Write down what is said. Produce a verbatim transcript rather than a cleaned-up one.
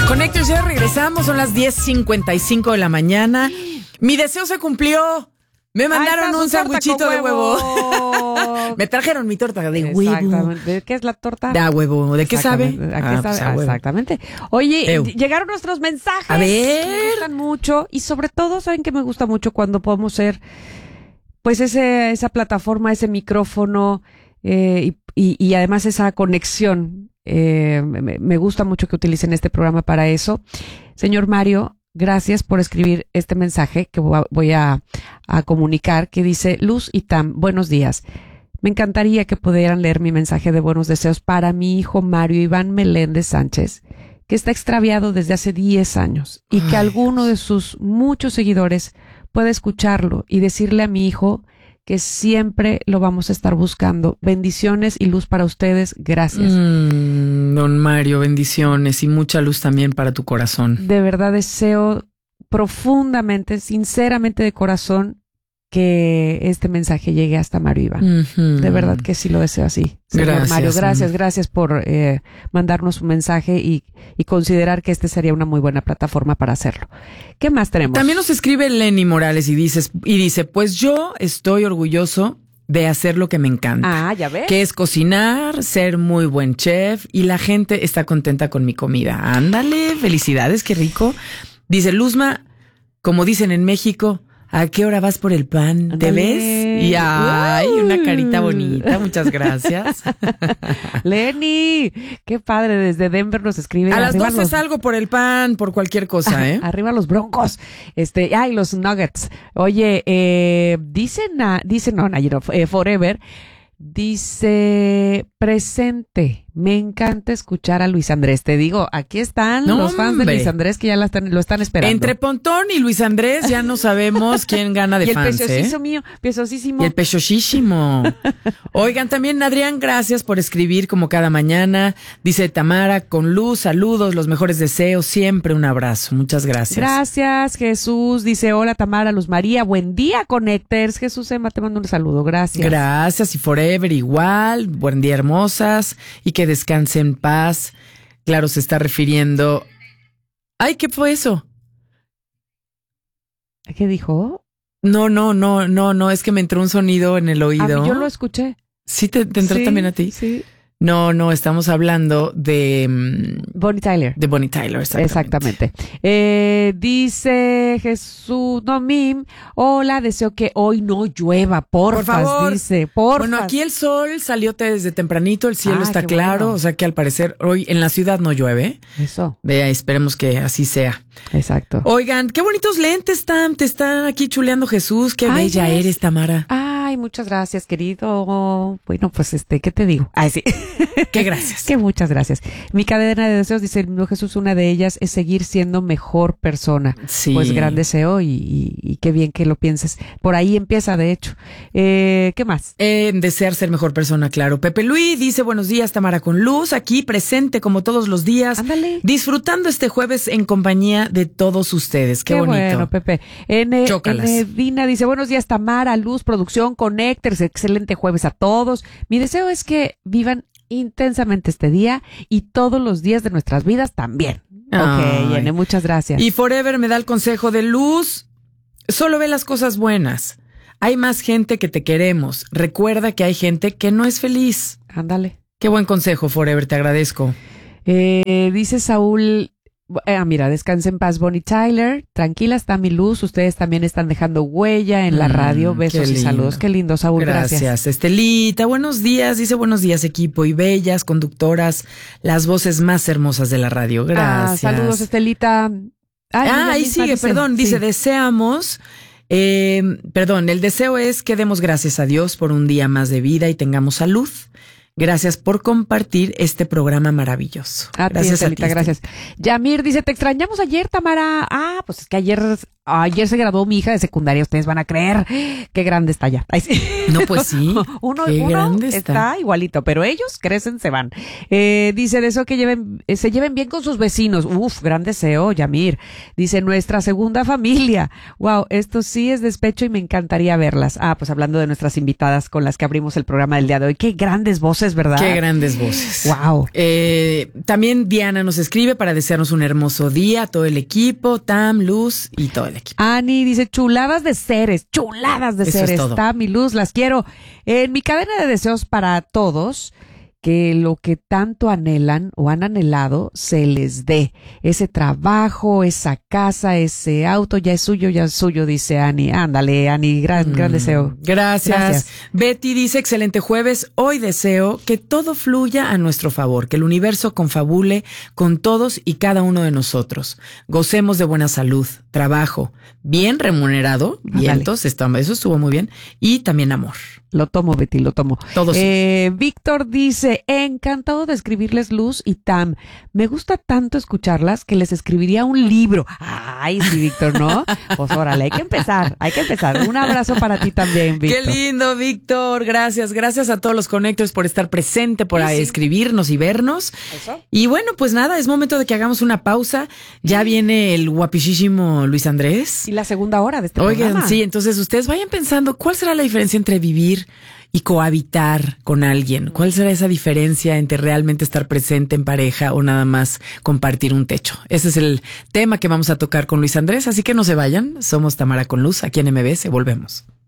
Connectors, ya regresamos, son las diez cincuenta y cinco de la mañana. Mi deseo se cumplió. Me mandaron un sándwichito de huevo. huevo. Me trajeron mi torta de huevo. Exactamente. ¿De qué es la torta? Da huevo. ¿De qué sabe? ¿A qué Ah, sabe? pues a huevo. Exactamente. Oye, Ew. llegaron nuestros mensajes. A ver. Me gustan mucho y sobre todo, ¿saben qué me gusta mucho? Cuando podemos ser, pues, ese, esa plataforma, ese micrófono eh, y, y, y además esa conexión. Eh, me, me gusta mucho que utilicen este programa para eso. Señor Mario, gracias por escribir este mensaje que voy a, a comunicar, que dice: Luz y Tam, buenos días. Me encantaría que pudieran leer mi mensaje de buenos deseos para mi hijo Mario Iván Meléndez Sánchez, que está extraviado desde hace diez años y que Ay, alguno Dios. de sus muchos seguidores pueda escucharlo y decirle a mi hijo que siempre lo vamos a estar buscando. Bendiciones y luz para ustedes. Gracias. Mm, don Mario, bendiciones y mucha luz también para tu corazón. De verdad deseo profundamente, sinceramente de corazón, que este mensaje llegue hasta Mario Iván. Uh-huh. De verdad que sí lo deseo así. Señor Gracias, Mario, gracias, mm. gracias por eh, mandarnos un mensaje y, y considerar que este sería una muy buena plataforma para hacerlo. ¿Qué más tenemos? También nos escribe Lenny Morales y dice, y dice, pues yo estoy orgulloso de hacer lo que me encanta. Ah, ya ves. Que es cocinar, ser muy buen chef y la gente está contenta con mi comida. Ándale, felicidades, qué rico. Dice Luzma, como dicen en México, ¿a qué hora vas por el pan? ¿Te Ándale. ves? Y ay, una carita bonita, muchas gracias. Lenny, qué padre, desde Denver nos escribe. A las Arriba doce los- salgo por el pan, por cualquier cosa, ¿eh? Arriba los Broncos. Este, ay, los Nuggets. Oye, eh, dicen, a, dicen, no, no, eh, Forever, dice, presente. Me encanta escuchar a Luis Andrés. Te digo, aquí están No, los fans de hombre. Luis Andrés que ya la están, lo están esperando. Entre Pontón y Luis Andrés ya no sabemos quién gana de y el fans, pechosísimo ¿eh? mío, pechosísimo. Y el pechosísimo. Oigan, también Adrián, gracias por escribir como cada mañana. Dice Tamara, con luz, saludos, los mejores deseos, siempre un abrazo. Muchas gracias. Gracias, Jesús. Dice, hola Tamara, Luz María, buen día, Connectors. Jesús Emma, te mando un saludo. Gracias. Gracias y forever igual. Buen día, hermosas. Y que descanse en paz. Claro, se está refiriendo. Ay, ¿qué fue eso? ¿Qué dijo? No, no, no, no, no, es que me entró un sonido en el A oído. mí, yo lo escuché. ¿Sí te, te entró Sí, también a ti? Sí. No, no, estamos hablando de, mm, Bonnie Tyler. de Bonnie Tyler. Exactamente. Exactamente. Eh, dice Jesús, no, Mim, hola, deseo que hoy no llueva, porfas, Por favor. dice, porfas. Bueno, aquí el sol salió desde tempranito, el cielo Ah, está qué claro, bueno. o sea que al parecer hoy en la ciudad no llueve. Eso, Vea, esperemos que así sea. exacto. Oigan, qué bonitos lentes están, te están aquí chuleando Jesús, qué Ay, bella ¿ves? eres, Tamara. Ay, muchas gracias, querido. Bueno, pues este, ¿qué te digo? Ay, sí. Qué gracias. Que muchas gracias. Mi cadena de deseos, dice el mismo Jesús, una de ellas es seguir siendo mejor persona. Sí. Pues gran deseo y, y, y qué bien que lo pienses. Por ahí empieza, de hecho. Eh, ¿Qué más? Eh, desear ser mejor persona, claro. Pepe Luis dice, buenos días, Tamara con luz, aquí presente como todos los días. Ándale. Disfrutando este jueves en compañía de todos ustedes. Qué, Qué bonito. bueno, Pepe. N, Chócalas. N Dina dice, buenos días, Tamara, Luz, producción, Connectors, excelente jueves a todos. Mi deseo es que vivan intensamente este día y todos los días de nuestras vidas también. Ay. Ok, N, muchas gracias. Y Forever me da el consejo de luz, solo ve las cosas buenas. Hay más gente que te queremos. Recuerda que hay gente que no es feliz. Ándale. Qué buen consejo, Forever, te agradezco. Eh, dice Saúl, eh, ah, mira, descanse en paz, Bonnie Tyler. Tranquila está mi Luz. Ustedes también están dejando huella en la Mm, radio. qué Besos y lindo. saludos. Qué lindo, Saúl. Gracias. Gracias, Estelita. Buenos días, dice buenos días, equipo. Y bellas conductoras, las voces más hermosas de la radio. Gracias. Ah, saludos, Estelita. Ah, ella ahí misma sigue, dice, perdón, dice, sí. deseamos, eh, perdón, el deseo es que demos gracias a Dios por un día más de vida y tengamos salud. Gracias por compartir este programa maravilloso. A ti, Gracias Estelita, a ti, gracias. Yamir dice, te extrañamos ayer, Tamara. Ah, pues es que ayer ayer se graduó mi hija de secundaria, ustedes van a creer qué grande está ya. Ay, sí. No, pues sí. Uno, qué uno grande está. está igualito, pero ellos crecen, se van. Eh, dice, deseo que lleven, eh, se lleven bien con sus vecinos. Uf, gran deseo, Yamir. Dice, nuestra segunda familia. Wow, esto sí es despecho y me encantaría verlas. Ah, pues hablando de nuestras invitadas con las que abrimos el programa del día de hoy. Qué grandes voces, ¿verdad? Qué grandes voces. Wow. Eh, también Diana nos escribe para desearnos un hermoso día a todo el equipo, Tam, Luz y todo el equipo. Ani dice, chuladas de seres, chuladas de Eso seres. es todo. Tam y Luz, las quiero. En mi cadena de deseos para todos, que lo que tanto anhelan o han anhelado se les dé. Ese trabajo, esa casa, ese auto, ya es suyo, ya es suyo, dice Ani. Ándale, Ani, gran, mm, gran deseo. Gracias. Gracias. Betty dice, excelente jueves. Hoy deseo que todo fluya a nuestro favor, que el universo confabule con todos y cada uno de nosotros. Gocemos de buena salud, trabajo, bien remunerado, vientos, está, eso estuvo muy bien, y también amor. Lo tomo, Betty, lo tomo. Todo sí. Eh, Víctor dice, encantado de escribirles, Luz y Tam. Me gusta tanto escucharlas que les escribiría un libro. Ay, sí, Víctor, ¿no? Pues órale, hay que empezar, hay que empezar. Un abrazo para ti también, Víctor. Qué lindo, Víctor. Gracias, gracias a todos los conectores por estar presente, por sí, sí. escribirnos y vernos. ¿Eso? Y bueno, pues nada, es momento de que hagamos una pausa. Ya viene el guapísimo Luis Andrés. Y la segunda hora de este Oigan, programa. Sí, entonces ustedes vayan pensando, ¿cuál será la diferencia entre vivir y cohabitar con alguien? ¿Cuál será esa diferencia entre realmente estar presente en pareja o nada más compartir un techo? Ese es el tema que vamos a tocar con Luis Andrés, así que no se vayan. Somos Tamara con Luz, aquí en M B S, volvemos.